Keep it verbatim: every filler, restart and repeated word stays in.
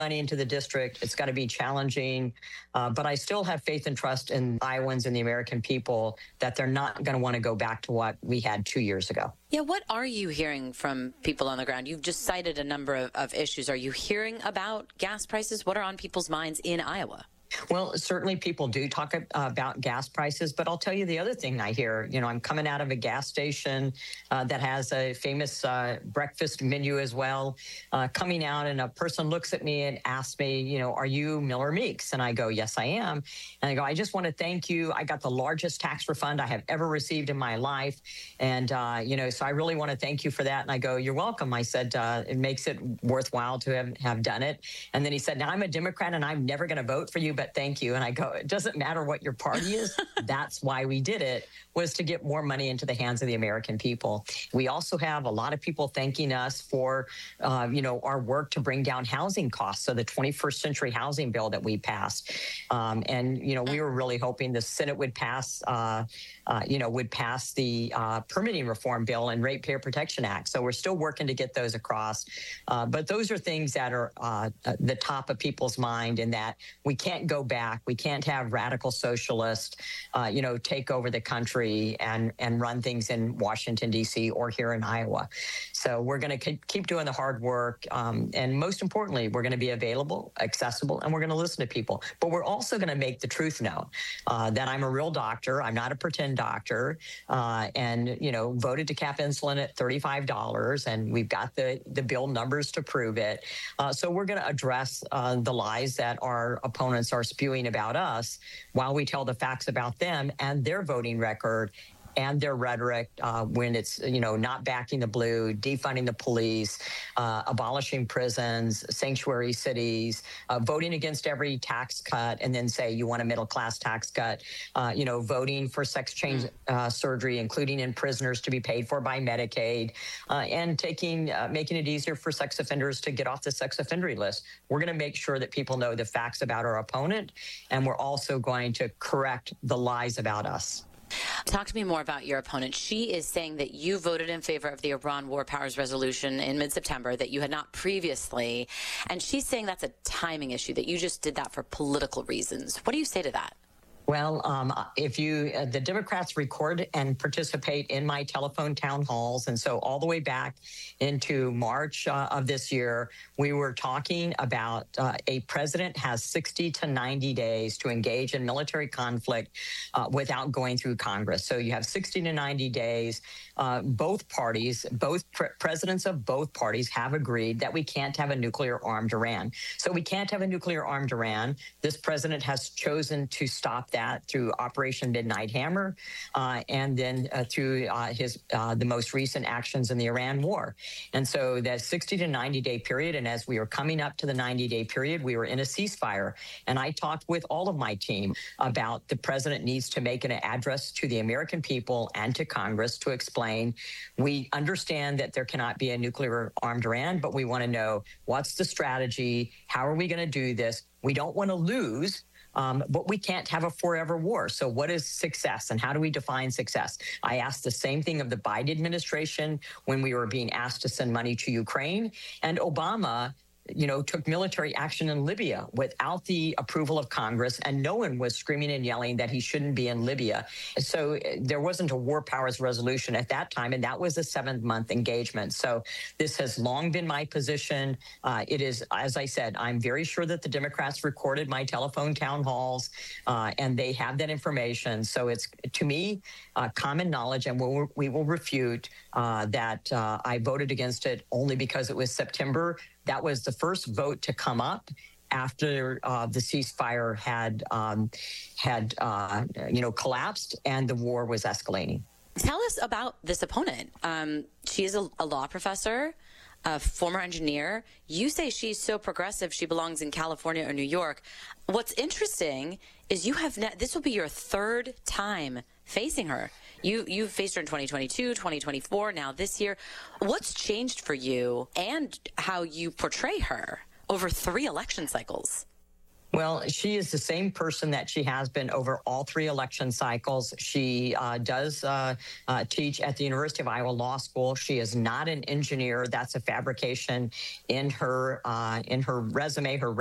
money into the district. It's got to be challenging. Uh, but I still have faith and trust in Iowans and the American people that they're not going to want to go back to what we had two years ago. Yeah, what are you hearing from people on the ground? You've just cited a number of, of issues. Are you hearing about gas prices? What are on people's minds in Iowa? Well, certainly people do talk about gas prices, but I'll tell you the other thing I hear. You know, I'm coming out of a gas station uh, that has a famous uh, breakfast menu as well, uh, coming out, and a person looks at me and asks me, you know, are you Miller Meeks? And I go, yes, I am. And I go, I just want to thank you. I got the largest tax refund I have ever received in my life. And, uh, you know, so I really want to thank you for that. And I go, you're welcome. I said, uh, it makes it worthwhile to have, have done it. And then he said, now I'm a Democrat and I'm never going to vote for you, but thank you. And I go, it doesn't matter what your party is. That's why we did it, was to get more money into the hands of the American people. We also have a lot of people thanking us for, uh, you know, our work to bring down housing costs. So the twenty-first century housing bill that we passed. Um, and, you know, we were really hoping the Senate would pass, uh, uh, you know, would pass the uh, permitting reform bill and Ratepayer Protection Act. So we're still working to get those across. Uh, but those are things that are uh, the top of people's mind, in that we can't go back. We can't have radical socialists, uh, you know, take over the country and, and run things in Washington, D C or here in Iowa. So we're going to keep doing the hard work. Um, and most importantly, we're going to be available, accessible, and we're going to listen to people. But we're also going to make the truth known, uh, that I'm a real doctor. I'm not a pretend doctor. Uh, and, you know, voted to cap insulin at thirty-five dollars. And we've got the, the bill numbers to prove it. Uh, so we're going to address uh, the lies that our opponents are spewing about us, while we tell the facts about them and their voting record and their rhetoric, uh, when it's, you know, not backing the blue, defunding the police, uh, abolishing prisons, sanctuary cities, uh, voting against every tax cut, and then say you want a middle-class tax cut, uh, you know, voting for sex change uh, surgery, including in prisoners, to be paid for by Medicaid, uh, and taking, uh, making it easier for sex offenders to get off the sex offender list. We're going to make sure that people know the facts about our opponent, and we're also going to correct the lies about us. Talk to me more about your opponent. She is saying that you voted in favor of the Iran War Powers Resolution in mid-September, that you had not previously. And she's saying that's a timing issue, that you just did that for political reasons. What do you say to that? Well, um, if you, uh, the Democrats record and participate in my telephone town halls. And so all the way back into March uh, of this year, we were talking about uh, a president has sixty to ninety days to engage in military conflict uh, without going through Congress. So you have sixty to ninety days. Uh, both parties, both pre presidents of both parties have agreed that we can't have a nuclear armed Iran. So we can't have a nuclear armed Iran. This president has chosen to stop that through Operation Midnight Hammer, uh, and then uh, through uh, his uh, the most recent actions in the Iran war. And so that sixty to ninety day period, and as we were coming up to the ninety day period, we were in a ceasefire. And I talked with all of my team about the president needs to make an address to the American people and to Congress to explain, we understand that there cannot be a nuclear armed Iran, but we want to know, what's the strategy? How are we going to do this? We don't want to lose. Um, but we can't have a forever war. So what is success, and how do we define success? I asked the same thing of the Biden administration when we were being asked to send money to Ukraine, and Obama, you know, took military action in Libya without the approval of Congress, and no one was screaming and yelling that he shouldn't be in Libya. So there wasn't a war powers resolution at that time, and that was a seventh month engagement. So this has long been my position. Uh, it is, as I said, I'm very sure that the Democrats recorded my telephone town halls, uh, and they have that information. So it's, to me, uh, common knowledge, and we'll, we will refute uh, that uh, I voted against it only because it was September. That was the first vote to come up after uh, the ceasefire had um, had uh, you know collapsed and the war was escalating. Tell us about this opponent. Um, she is a, a law professor, a former engineer. You say she's so progressive she belongs in California or New York. What's interesting is you have ne- this will be your third time facing her. You you faced her in twenty twenty-two, twenty twenty-four, now this year. What's changed for you and how you portray her over three election cycles? Well, she is the same person that she has been over all three election cycles. She uh, does uh, uh, teach at the University of Iowa Law School. She is not an engineer. That's a fabrication in her uh, in her resume. Her